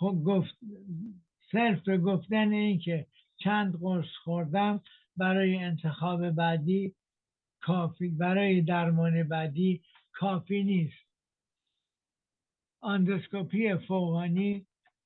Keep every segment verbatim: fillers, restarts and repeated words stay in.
خب گفت صرف گفتن این که چند قرص خوردم برای انتخاب بعدی کافی، برای درمان بعدی کافی نیست. اندوسکوپی فوقانی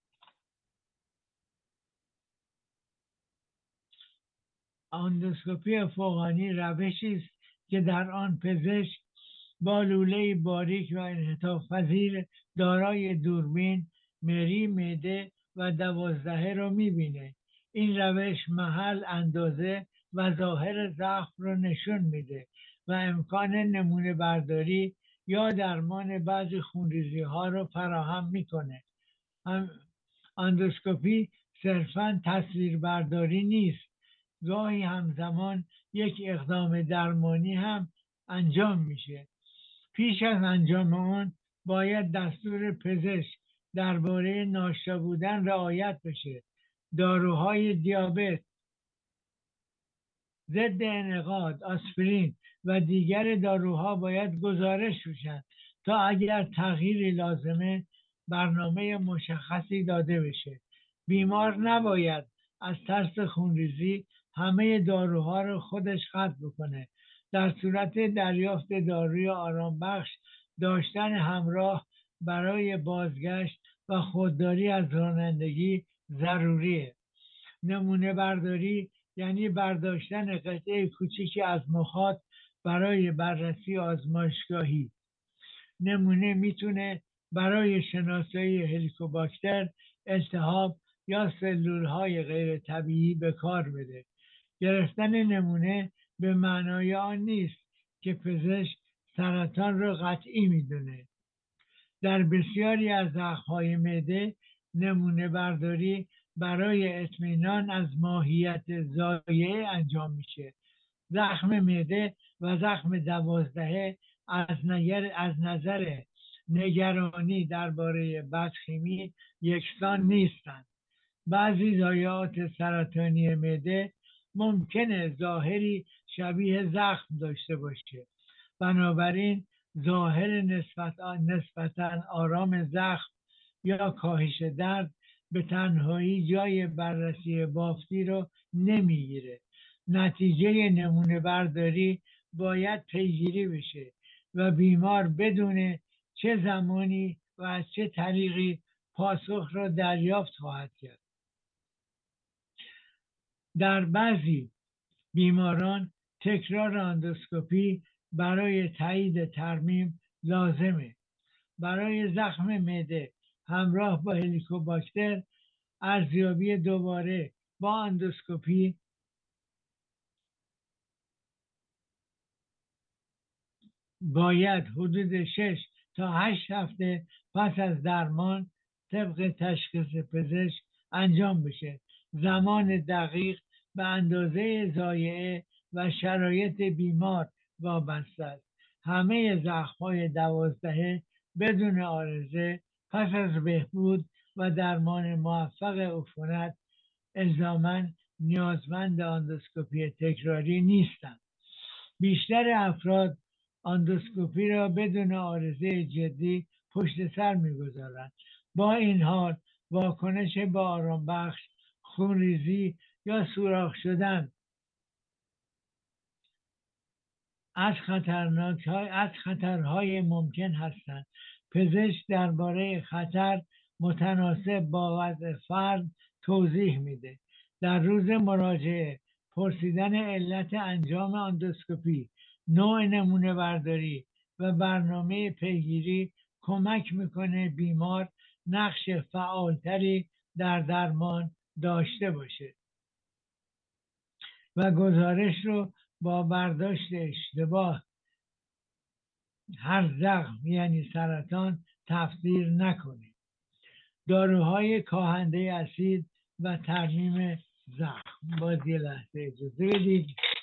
اندوسکوپی فوقانی روشی است که در آن پزشک با لوله باریک و انعطاف پذیر دارای دوربین مری، معده و دوازدهه رو میبینه. این روش محل، اندازه و ظاهر زخم رو نشون میده و امکان نمونه برداری یا درمان بعضی خونریزی ها رو فراهم میکنه. هم اندوسکوپی صرفاً تصویر برداری نیست، گاهی همزمان یک اقدام درمانی هم انجام میشه. پیش از انجام آن باید دستور پزشک درباره ناشتا بودن رعایت بشه. داروهای دیابت، ضد انعقاد، آسپرین و دیگر داروها باید گزارش بشن تا اگر تغییری لازمه برنامه مشخصی داده بشه. بیمار نباید از ترس خونریزی همه داروها رو خودش ختم بکنه. در صورت دریافت داروی آرام بخش داشتن همراه برای بازگشت و خودداری از رانندگی ضروریه. نمونه برداری یعنی برداشتن قطعه کوچیکی از مخاط برای بررسی آزمایشگاهی. نمونه میتونه برای شناسایی هلیکوباکتر، التهاب یا سلول های غیر طبیعی به کار بده. گرفتن نمونه به معنای آن نیست که پزشک سرطان را قطعی میدونه. در بسیاری از زخم‌های معده نمونه برداری برای اطمینان از ماهیت ضایعه انجام میشه. زخم معده و زخم دوازدهه از نظر از نظر نگرانی درباره بدشیمی یکسان نیستند. بعضی ضایعات سرطانی معده ممکنه ظاهری شبیه زخم داشته باشه. بنابراین ظاهر نسبتا نسبتا آرام زخم یا کاهش درد به تنهایی جای بررسی بافتی رو نمیگیره. نتیجه نمونه برداری باید پیگیری بشه و بیمار بدونه چه زمانی و از چه طریقی پاسخ را دریافت خواهد کرد. در بعضی بیماران تکرار اندوسکوپی برای تایید ترمیم لازمه. برای زخم معده همراه با هلیکوباکتر ارزیابی دوباره با اندوسکوپی باید حدود شش تا هشت هفته پس از درمان طبق تشخیص پزشک انجام بشه. زمان دقیق به اندازه ضایعه و شرایط بیمار وابسته است. همه زخم‌های دوازدهه بدون عارضه پس از بهبود و درمان موفق عفونت الزاماً نیازمند اندوسکوپی تکراری نیستند. بیشتر افراد اندوسکوپی را بدون عارضه جدی پشت سر می‌گذارند. با این حال واکنش با آرام بخش، خونریزی یا سوراخ شدن از خطرناک از خطرهای ممکن هستند. پزشک درباره خطر متناسب با وضع فرد توضیح میده. در روز مراجعه پرسیدن علت انجام اندوسکوپی، نوع نمونه برداری و برنامه پیگیری کمک میکنه بیمار نقش فعالتری در درمان داشته باشه و گزارش رو با برداشت اشتباه هر زخم یعنی سرطان تفسیر نکنه. داروهای کاهنده اسید و ترمیم زخم. باز یه لحظه اجازه بدید.